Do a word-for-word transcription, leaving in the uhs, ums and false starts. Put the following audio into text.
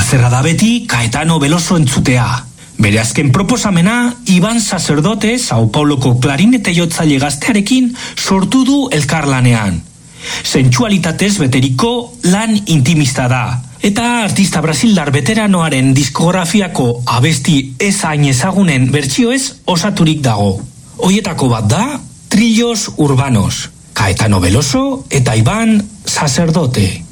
plazerra da beti Caetano Veloso entzutea. Bere azken proposamena, Iban Sacerdote, Sao Pauloko klarinete jotzaile gaztearekin sortu du elkarlanean. Sentsualitatez beteriko lan intimista da. Eta artista brasildar veteranoaren diskografiako abesti ez hain ezagunen bertsioez osaturik dago. Hoietako bat da, Trillos Urbanos, Caetano Veloso eta Iban Sacerdote.